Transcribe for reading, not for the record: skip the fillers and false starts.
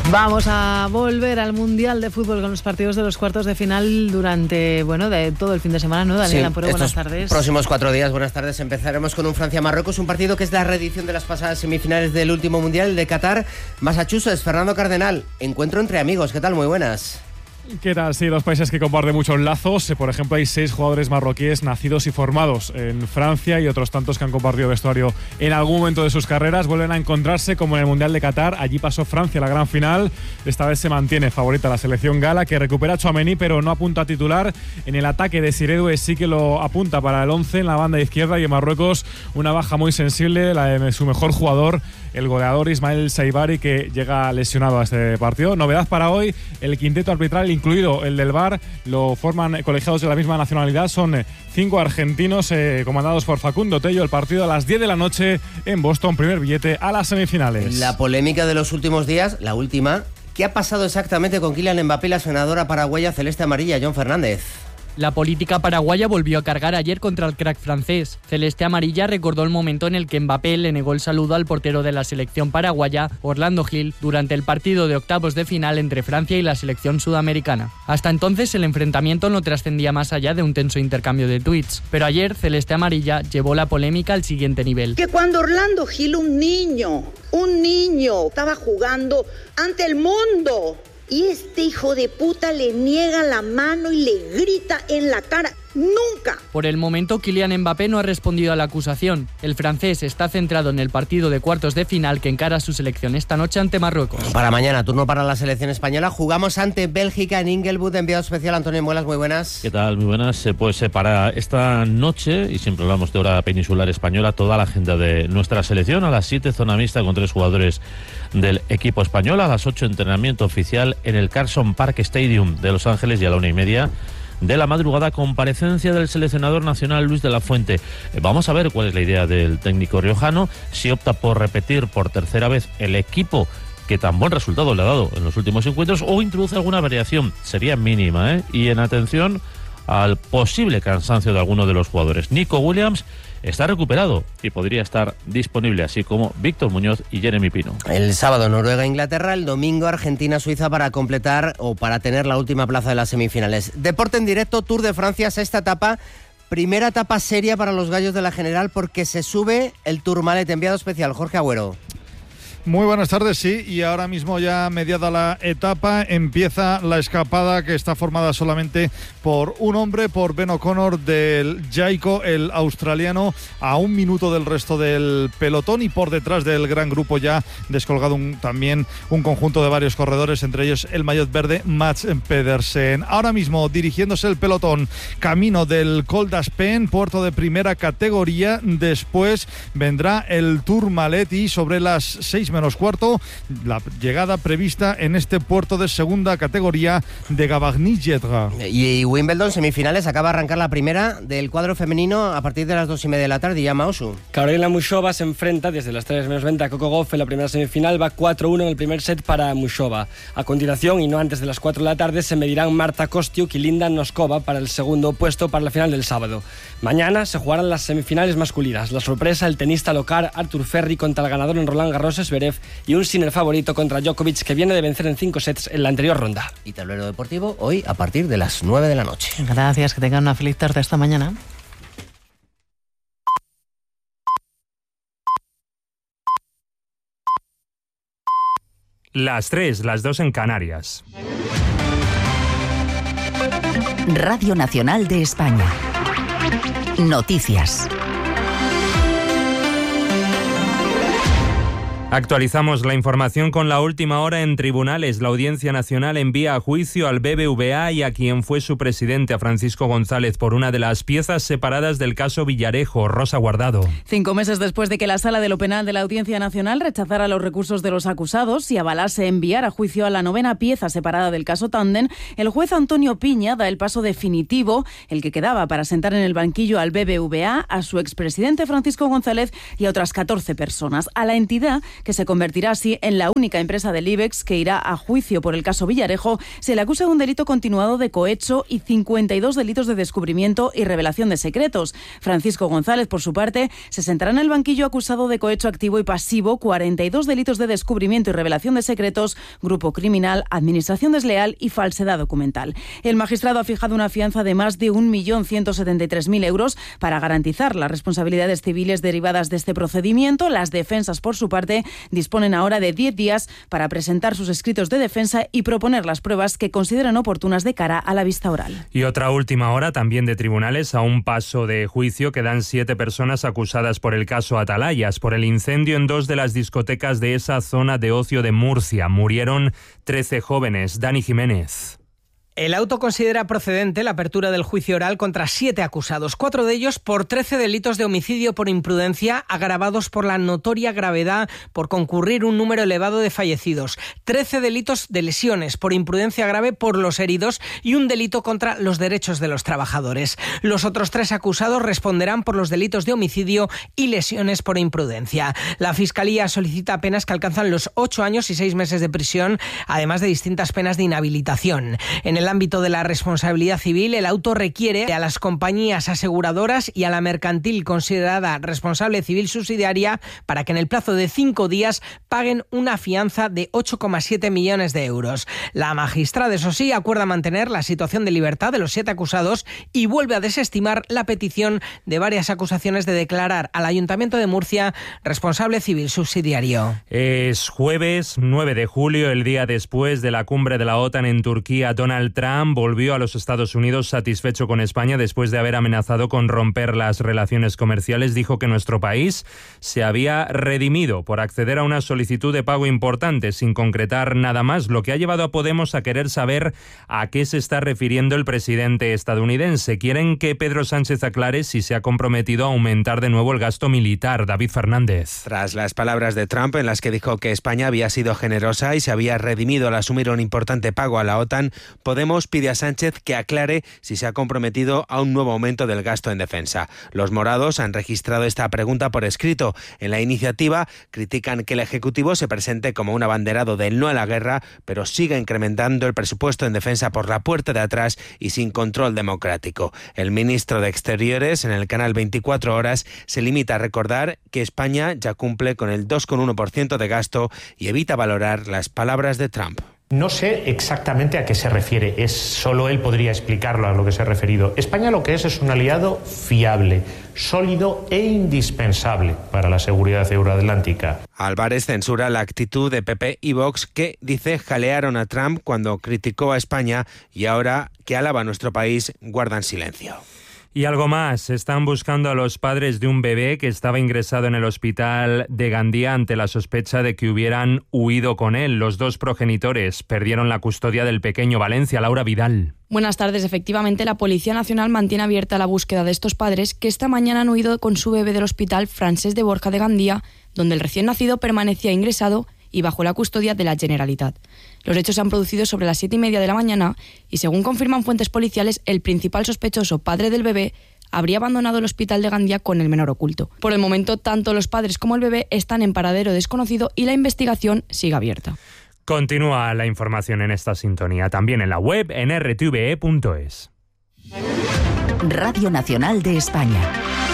Vamos a volver al Mundial de Fútbol con los partidos de los cuartos de final durante, de todo el fin de semana, ¿no, Daniel Amparo? Buenas tardes. Próximos 4 días, buenas tardes. Empezaremos con un Francia-Marruecos, un partido que es la reedición de las pasadas semifinales del último Mundial de Qatar. Massachusetts, Fernando Cardenal, encuentro entre amigos. ¿Qué tal? Muy buenas. ¿Qué tal? Sí, dos países que comparten muchos lazos. Por ejemplo, hay 6 jugadores marroquíes nacidos y formados en Francia y otros tantos que han compartido vestuario en algún momento de sus carreras. Vuelven a encontrarse como en el Mundial de Qatar. Allí pasó Francia la gran final. Esta vez se mantiene favorita la selección gala, que recupera a Tchouaméni, pero no apunta a titular. En el ataque de Siredue sí que lo apunta para el 11 en la banda izquierda, y en Marruecos una baja muy sensible, la de su mejor jugador, el goleador Ismael Saibari, que llega lesionado a este partido. Novedad para hoy, el quinteto arbitral, incluido el del VAR, lo forman colegiados de la misma nacionalidad. Son 5 argentinos comandados por Facundo Tello. El partido a las 10 de la noche en Boston, primer billete a las semifinales. La polémica de los últimos días, la última. ¿Qué ha pasado exactamente con Kylian Mbappé y la senadora paraguaya celeste amarilla, John Fernández? La política paraguaya volvió a cargar ayer contra el crack francés. Celeste Amarilla recordó el momento en el que Mbappé le negó el saludo al portero de la selección paraguaya, Orlando Gil, durante el partido de octavos de final entre Francia y la selección sudamericana. Hasta entonces el enfrentamiento no trascendía más allá de un tenso intercambio de tuits, pero ayer Celeste Amarilla llevó la polémica al siguiente nivel. Que cuando Orlando Gil, un niño, estaba jugando ante el mundo, y este hijo de puta le niega la mano y le grita en la cara. ¡Nunca! Por el momento, Kylian Mbappé no ha respondido a la acusación. El francés está centrado en el partido de cuartos de final que encara su selección esta noche ante Marruecos. Para mañana, turno para la selección española. Jugamos ante Bélgica en Inglewood. Enviado especial Antonio Muelas, muy buenas. ¿Qué tal? Muy buenas. Pues para esta noche, y siempre hablamos de hora peninsular española, toda la agenda de nuestra selección. A las 7, zona mixta con 3 jugadores del equipo español. A las 8, entrenamiento oficial en el Carson Park Stadium de Los Ángeles, y a la 1:30 de la madrugada, comparecencia del seleccionador nacional Luis de la Fuente. Vamos a ver cuál es la idea del técnico riojano, si opta por repetir por tercera vez el equipo que tan buen resultado le ha dado en los últimos encuentros, o introduce alguna variación. Sería mínima, Y en atención al posible cansancio de alguno de los jugadores. Nico Williams está recuperado y podría estar disponible, así como Víctor Muñoz y Jeremy Pino. El sábado Noruega-Inglaterra, el domingo Argentina-Suiza para completar o para tener la última plaza de las semifinales. Deporte en directo, Tour de Francia, sexta etapa. Primera etapa seria para los gallos de la General, porque se sube el Tourmalet. Enviado especial, Jorge Agüero. Muy buenas tardes, sí, y ahora mismo ya mediada la etapa, empieza la escapada, que está formada solamente por un hombre, por Ben O'Connor del Jayco, el australiano, a 1 minuto del resto del pelotón, y por detrás del gran grupo ya descolgado también un conjunto de varios corredores, entre ellos el maillot verde Mats Pedersen. Ahora mismo dirigiéndose el pelotón camino del Col d'Aspen, puerto de primera categoría. Después vendrá el Tourmalet, y sobre las 6 menos cuarto, la llegada prevista en este puerto de segunda categoría de Gavagny-Jedra. Y Wimbledon, semifinales, acaba de arrancar la primera del cuadro femenino a partir de las 2:30 de la tarde. Llama Osu. Karolina Muchova se enfrenta desde las 3 menos 20 a Coco Gauff en la primera semifinal. Va 4-1 en el primer set para Muchova. A continuación, y no antes de las 4 de la tarde, se medirán Marta Kostyuk y Linda Noskova para el segundo puesto para la final del sábado. Mañana se jugarán las semifinales masculinas. La sorpresa, el tenista local Arthur Ferry contra el ganador en Roland Garros, Zverev, y un sin el favorito contra Djokovic, que viene de vencer en 5 sets en la anterior ronda. Y tablero deportivo hoy a partir de las 9 de la noche. Gracias, que tengan una feliz tarde esta mañana. Las 3, las 2 en Canarias. Radio Nacional de España. Noticias. Actualizamos la información con la última hora en tribunales. La Audiencia Nacional envía a juicio al BBVA y a quien fue su presidente, a Francisco González, por una de las piezas separadas del caso Villarejo. Rosa Guardado. 5 meses después de que la Sala de lo Penal de la Audiencia Nacional rechazara los recursos de los acusados y avalase enviar a juicio a la 9ª pieza separada del caso Tandem, el juez Antonio Piña da el paso definitivo, el que quedaba para sentar en el banquillo al BBVA, a su expresidente Francisco González y a otras 14 personas. A la entidad que se convertirá así en la única empresa del IBEX que irá a juicio por el caso Villarejo, se le acusa de un delito continuado de cohecho y 52 delitos de descubrimiento y revelación de secretos. Francisco González, por su parte, se sentará en el banquillo acusado de cohecho activo y pasivo, 42 delitos de descubrimiento y revelación de secretos, grupo criminal, administración desleal y falsedad documental. El magistrado ha fijado una fianza de más de 1.173.000 euros para garantizar las responsabilidades civiles derivadas de este procedimiento. Las defensas, por su parte, disponen ahora de 10 días para presentar sus escritos de defensa y proponer las pruebas que consideran oportunas de cara a la vista oral. Y otra última hora también de tribunales. A un paso de juicio quedan 7 personas acusadas por el caso Atalayas, por el incendio en 2 de las discotecas de esa zona de ocio de Murcia. Murieron 13 jóvenes. Dani Jiménez. El auto considera procedente la apertura del juicio oral contra 7 acusados, 4 de ellos por 13 delitos de homicidio por imprudencia, agravados por la notoria gravedad por concurrir un número elevado de fallecidos, 13 delitos de lesiones por imprudencia grave por los heridos y un delito contra los derechos de los trabajadores. Los otros 3 acusados responderán por los delitos de homicidio y lesiones por imprudencia. La Fiscalía solicita penas que alcanzan los 8 años y 6 meses de prisión, además de distintas penas de inhabilitación. En el ámbito de la responsabilidad civil, el auto requiere a las compañías aseguradoras y a la mercantil considerada responsable civil subsidiaria para que en el plazo de 5 días paguen una fianza de 8,7 millones de euros. La magistrada, eso sí, acuerda mantener la situación de libertad de los 7 acusados y vuelve a desestimar la petición de varias acusaciones de declarar al Ayuntamiento de Murcia responsable civil subsidiario. Es jueves 9 de julio, el día después de la cumbre de la OTAN en Turquía. Donald Trump volvió a los Estados Unidos satisfecho con España después de haber amenazado con romper las relaciones comerciales. Dijo que nuestro país se había redimido por acceder a una solicitud de pago importante sin concretar nada más, lo que ha llevado a Podemos a querer saber a qué se está refiriendo el presidente estadounidense. Quieren que Pedro Sánchez aclare si se ha comprometido a aumentar de nuevo el gasto militar. David Fernández. Tras las palabras de Trump en las que dijo que España había sido generosa y se había redimido al asumir un importante pago a la OTAN, Podemos pide a Sánchez que aclare si se ha comprometido a un nuevo aumento del gasto en defensa. Los morados han registrado esta pregunta por escrito. En la iniciativa critican que el Ejecutivo se presente como un abanderado del no a la guerra, pero siga incrementando el presupuesto en defensa por la puerta de atrás y sin control democrático. El ministro de Exteriores, en el canal 24 Horas, se limita a recordar que España ya cumple con el 2,1% de gasto y evita valorar las palabras de Trump. No sé exactamente a qué se refiere, solo él podría explicarlo a lo que se ha referido. España lo que es un aliado fiable, sólido e indispensable para la seguridad euroatlántica. Álvarez censura la actitud de PP y Vox que, dice, jalearon a Trump cuando criticó a España y ahora que alaba a nuestro país guardan silencio. Y algo más, están buscando a los padres de un bebé que estaba ingresado en el hospital de Gandía ante la sospecha de que hubieran huido con él. Los 2 progenitores perdieron la custodia del pequeño. Valencia, Laura Vidal. Buenas tardes. Efectivamente, la Policía Nacional mantiene abierta la búsqueda de estos padres que esta mañana han huido con su bebé del Hospital Francesc de Borja de Gandía, donde el recién nacido permanecía ingresado y bajo la custodia de la Generalitat. Los hechos se han producido sobre las 7:30 de la mañana y, según confirman fuentes policiales, el principal sospechoso, padre del bebé, habría abandonado el hospital de Gandía con el menor oculto. Por el momento, tanto los padres como el bebé están en paradero desconocido y la investigación sigue abierta. Continúa la información en esta sintonía, también en la web en rtve.es. Radio Nacional de España.